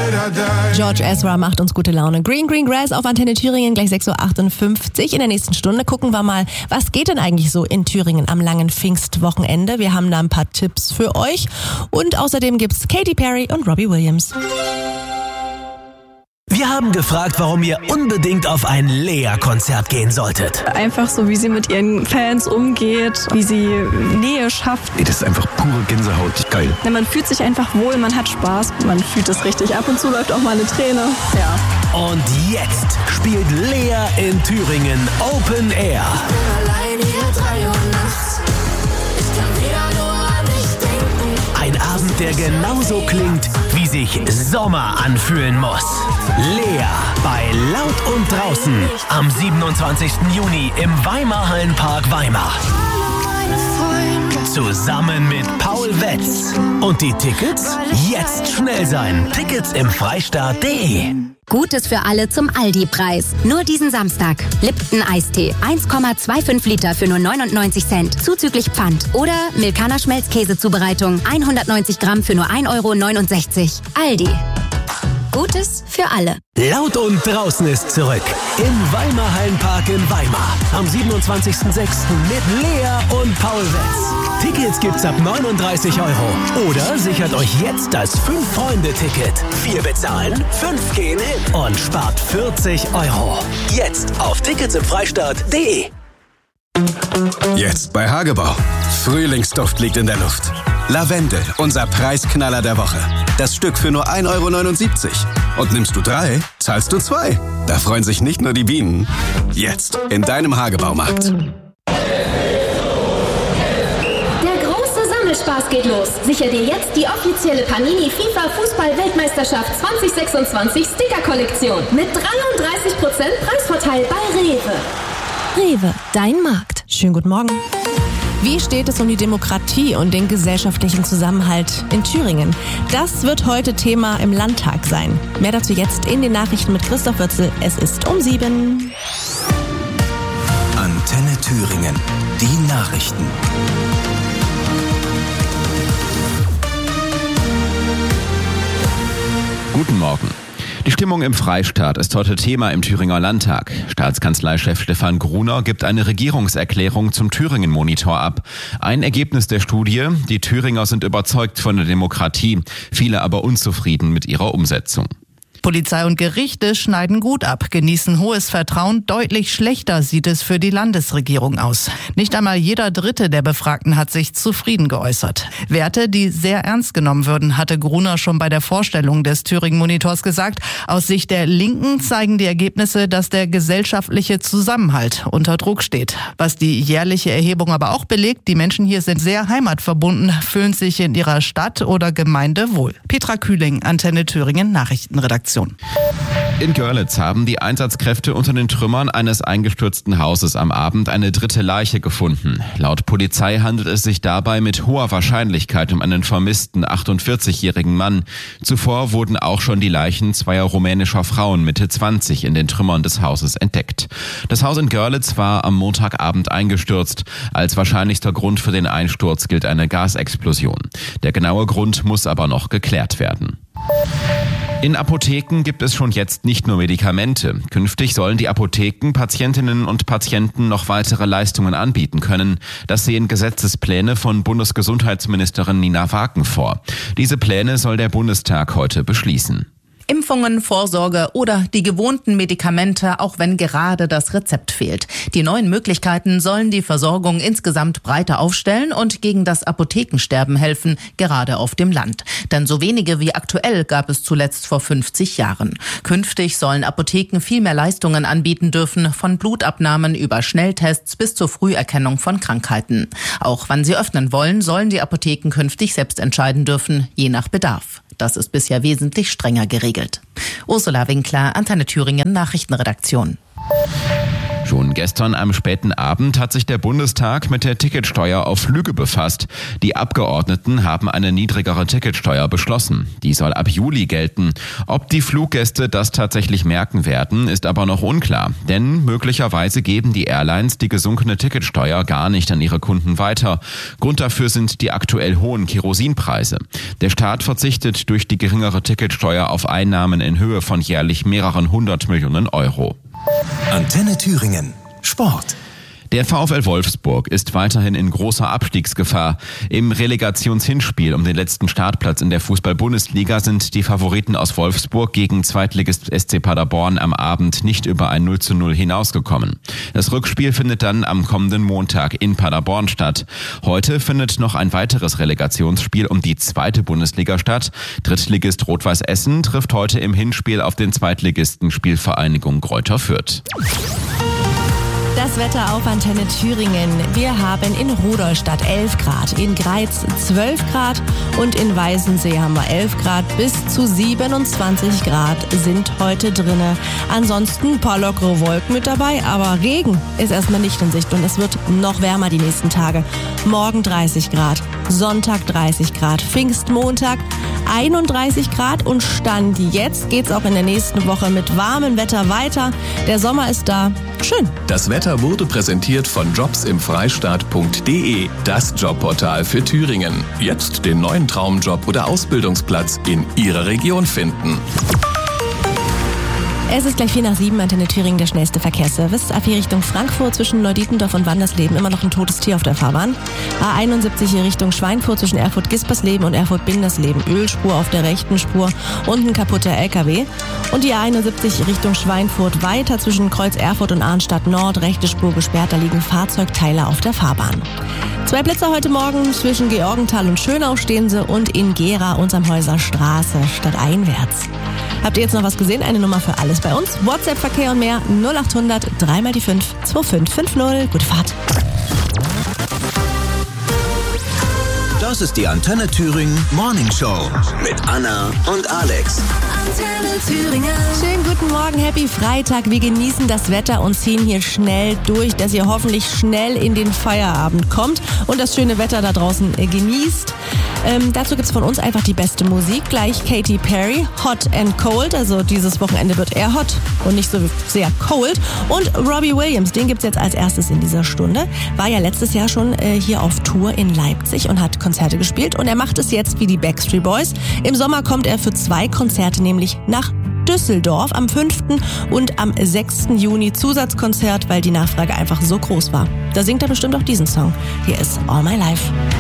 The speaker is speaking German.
George Ezra macht uns gute Laune. Green Grass auf Antenne Thüringen, gleich 6.58 Uhr. In der nächsten Stunde gucken wir mal, was geht denn eigentlich so in Thüringen am langen Pfingstwochenende. Wir haben da ein paar Tipps für euch. Und außerdem gibt's Katy Perry und Robbie Williams. Wir haben gefragt, warum ihr unbedingt auf ein Lea-Konzert gehen solltet. Einfach so, wie sie mit ihren Fans umgeht, wie sie Nähe schafft. Das ist einfach pure Gänsehaut. Geil. Man fühlt sich einfach wohl, man hat Spaß, man fühlt es richtig. Ab und zu läuft auch mal eine Träne. Ja. Und jetzt spielt Lea in Thüringen Open Air. Ich bin allein hier 3 Uhr nachts. Ich kann wieder nur an dich denken. Ein Abend, der genauso klingt, wie sich Sommer anfühlen muss. Lea bei Laut und Draußen am 27. Juni im Weimar-Hallenpark Weimar. Zusammen mit Paul Wetz. Und die Tickets? Jetzt schnell sein. Tickets im Freistaat.de. Gutes für alle zum Aldi-Preis. Nur diesen Samstag. Lipton Eistee 1,25 Liter für nur 99 Cent, zuzüglich Pfand. Oder Milkaner Schmelzkäsezubereitung 190 Gramm für nur 1,69 € Aldi. Gutes für alle. Laut und Draußen ist zurück. Im Weimar-Hallenpark in Weimar. Am 27.06. mit Lea und Paul Wetz. Tickets gibt's ab 39 €. Oder sichert euch jetzt das 5-Freunde-Ticket. 4 bezahlen, 5 gehen hin und spart 40 €. Jetzt auf ticketsimfreistaat.de. Jetzt bei Hagebau. Frühlingsduft liegt in der Luft. Lavendel, unser Preisknaller der Woche. Das Stück für nur 1,79 €. Und nimmst du 3, zahlst du 2. Da freuen sich nicht nur die Bienen. Jetzt in deinem Hagebaumarkt. Der große Sammelspaß geht los. Sicher dir jetzt die offizielle Panini FIFA Fußball-Weltmeisterschaft 2026 Sticker-Kollektion. Mit 33% Preisvorteil bei Rewe. Rewe, dein Markt. Schönen guten Morgen. Wie steht es um die Demokratie und den gesellschaftlichen Zusammenhalt in Thüringen? Das wird heute Thema im Landtag sein. Mehr dazu jetzt in den Nachrichten mit Christoph Wörzel. Es ist um 7. Antenne Thüringen. Die Nachrichten. Guten Morgen. Die Stimmung im Freistaat ist heute Thema im Thüringer Landtag. Staatskanzleichef Stefan Gruner gibt eine Regierungserklärung zum Thüringen-Monitor ab. Ein Ergebnis der Studie: Die Thüringer sind überzeugt von der Demokratie, viele aber unzufrieden mit ihrer Umsetzung. Polizei und Gerichte schneiden gut ab, genießen hohes Vertrauen. Deutlich schlechter sieht es für die Landesregierung aus. Nicht einmal jeder Dritte der Befragten hat sich zufrieden geäußert. Werte, die sehr ernst genommen würden, hatte Gruner schon bei der Vorstellung des Thüringen-Monitors gesagt. Aus Sicht der Linken zeigen die Ergebnisse, dass der gesellschaftliche Zusammenhalt unter Druck steht. Was die jährliche Erhebung aber auch belegt: Die Menschen hier sind sehr heimatverbunden, fühlen sich in ihrer Stadt oder Gemeinde wohl. Petra Kühling, Antenne Thüringen, Nachrichtenredaktion. In Görlitz haben die Einsatzkräfte unter den Trümmern eines eingestürzten Hauses am Abend eine dritte Leiche gefunden. Laut Polizei handelt es sich dabei mit hoher Wahrscheinlichkeit um einen vermissten 48-jährigen Mann. Zuvor wurden auch schon die Leichen zweier rumänischer Frauen Mitte 20 in den Trümmern des Hauses entdeckt. Das Haus in Görlitz war am Montagabend eingestürzt. Als wahrscheinlichster Grund für den Einsturz gilt eine Gasexplosion. Der genaue Grund muss aber noch geklärt werden. In Apotheken gibt es schon jetzt nicht nur Medikamente. Künftig sollen die Apotheken Patientinnen und Patienten noch weitere Leistungen anbieten können. Das sehen Gesetzespläne von Bundesgesundheitsministerin Nina Waken vor. Diese Pläne soll der Bundestag heute beschließen. Impfungen, Vorsorge oder die gewohnten Medikamente, auch wenn gerade das Rezept fehlt. Die neuen Möglichkeiten sollen die Versorgung insgesamt breiter aufstellen und gegen das Apothekensterben helfen, gerade auf dem Land. Denn so wenige wie aktuell gab es zuletzt vor 50 Jahren. Künftig sollen Apotheken viel mehr Leistungen anbieten dürfen, von Blutabnahmen über Schnelltests bis zur Früherkennung von Krankheiten. Auch wann sie öffnen wollen, sollen die Apotheken künftig selbst entscheiden dürfen, je nach Bedarf. Das ist bisher wesentlich strenger geregelt. Ursula Winkler, Antenne Thüringen, Nachrichtenredaktion. Schon gestern am späten Abend hat sich der Bundestag mit der Ticketsteuer auf Flüge befasst. Die Abgeordneten haben eine niedrigere Ticketsteuer beschlossen. Die soll ab Juli gelten. Ob die Fluggäste das tatsächlich merken werden, ist aber noch unklar. Denn möglicherweise geben die Airlines die gesunkene Ticketsteuer gar nicht an ihre Kunden weiter. Grund dafür sind die aktuell hohen Kerosinpreise. Der Staat verzichtet durch die geringere Ticketsteuer auf Einnahmen in Höhe von jährlich mehreren 100 Millionen Euro. Antenne Thüringen. Sport. Der VfL Wolfsburg ist weiterhin in großer Abstiegsgefahr. Im Relegationshinspiel um den letzten Startplatz in der Fußball-Bundesliga sind die Favoriten aus Wolfsburg gegen Zweitligist SC Paderborn am Abend nicht über ein 0:0 hinausgekommen. Das Rückspiel findet dann am kommenden Montag in Paderborn statt. Heute findet noch ein weiteres Relegationsspiel um die zweite Bundesliga statt. Drittligist Rot-Weiß Essen trifft heute im Hinspiel auf den Zweitligisten Spielvereinigung Greuther Fürth. Das Wetter auf Antenne Thüringen. Wir haben in Rudolstadt 11 Grad, in Greiz 12 Grad und in Weißensee haben wir 11 Grad. Bis zu 27 Grad sind heute drinne. Ansonsten ein paar lockere Wolken mit dabei, aber Regen ist erstmal nicht in Sicht und es wird noch wärmer die nächsten Tage. Morgen 30 Grad, Sonntag 30 Grad, Pfingstmontag 31 Grad und Stand jetzt geht's auch in der nächsten Woche mit warmem Wetter weiter. Der Sommer ist da. Schön. Das Wetter wurde präsentiert von jobsimfreistaat.de, das Jobportal für Thüringen. Jetzt den neuen Traumjob oder Ausbildungsplatz in Ihrer Region finden. Es ist gleich 6:04, Antenne Thüringen, der schnellste Verkehrsservice. A4 Richtung Frankfurt zwischen Neudietendorf und Wandersleben immer noch ein totes Tier auf der Fahrbahn. A71 hier Richtung Schweinfurt zwischen Erfurt-Gispersleben und Erfurt-Bindersleben. Ölspur auf der rechten Spur und ein kaputter LKW. Und die A71 Richtung Schweinfurt weiter zwischen Kreuz Erfurt und Arnstadt Nord. Rechte Spur gesperrt, da liegen Fahrzeugteile auf der Fahrbahn. 2 Blitzer heute Morgen zwischen Georgenthal und Schönau stehen sie und in Gera und Samhäuser Straße stadteinwärts. Habt ihr jetzt noch was gesehen? Eine Nummer für alles bei uns. WhatsApp-Verkehr und mehr 0800 3x5 2550. Gute Fahrt. Das ist die Antenne Thüringen Morning Show mit Anna und Alex. Antenne Thüringen. Schönen guten Morgen, happy Freitag. Wir genießen das Wetter und ziehen hier schnell durch, dass ihr hoffentlich schnell in den Feierabend kommt und das schöne Wetter da draußen genießt. Dazu gibt's von uns einfach die beste Musik. Gleich Katy Perry, Hot and Cold. Also dieses Wochenende wird eher hot und nicht so sehr cold. Und Robbie Williams, den gibt's jetzt als erstes in dieser Stunde. War ja letztes Jahr schon hier auf Tour in Leipzig und hat Konzerte gespielt. Und er macht es jetzt wie die Backstreet Boys. Im Sommer kommt er für 2 Konzerte, nämlich nach Düsseldorf am 5. und am 6. Juni Zusatzkonzert, weil die Nachfrage einfach so groß war. Da singt er bestimmt auch diesen Song. Hier ist All My Life.